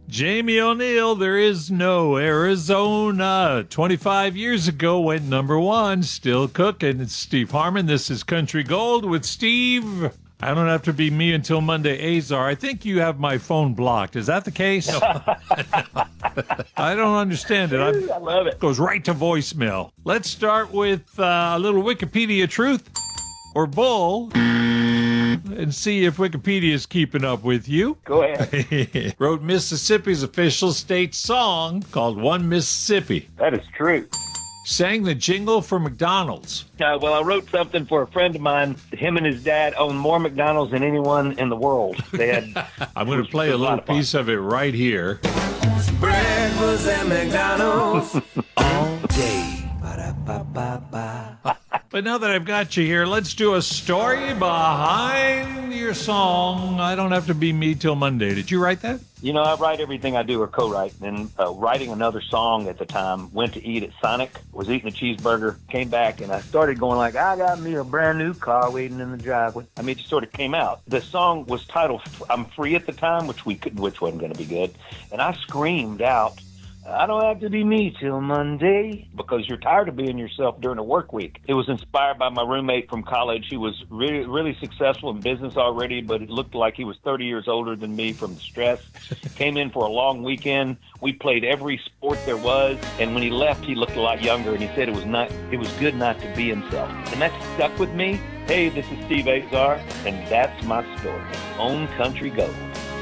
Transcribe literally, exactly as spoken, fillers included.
Jamie O'Neill, There Is No Arizona. twenty-five years ago went number one, still cooking. It's Steve Harmon. This is Country Gold with Steve. I don't have to be me until Monday, Azar. I think you have my phone blocked. Is that the case? No. I don't understand it. I'm, I love it. Goes right to voicemail. Let's start with uh, a little Wikipedia truth or bull and see if Wikipedia is keeping up with you. Go ahead. Wrote Mississippi's official state song called One Mississippi. That is true. Sang the jingle for McDonald's. Uh, well, I wrote something for a friend of mine. Him and his dad own more McDonald's than anyone in the world. They had. I'm going to play a little piece of it right here. Breakfast at McDonald's all day. Ba-da-ba-ba-ba. But now that I've got you here, let's do a story behind your song, I Don't Have to Be Me Till Monday. Did you write that? You know, I write everything I do or co-write. And uh, writing another song at the time, went to eat at Sonic, was eating a cheeseburger, came back, and I started going like, I got me a brand new car waiting in the driveway. I mean, it just sort of came out. The song was titled I'm Free at the time, which we couldn't, which wasn't going to be good. And I screamed out, I don't have to be me till Monday, because you're tired of being yourself during a work week. It was inspired by my roommate from college. He was really, really successful in business already, but it looked like he was thirty years older than me from the stress. Came in for a long weekend. We played every sport there was, and when he left, he looked a lot younger, and he said it was not, it was good not to be himself. And that stuck with me. Hey, this is Steve Azar, and that's my story. Own Country Gold.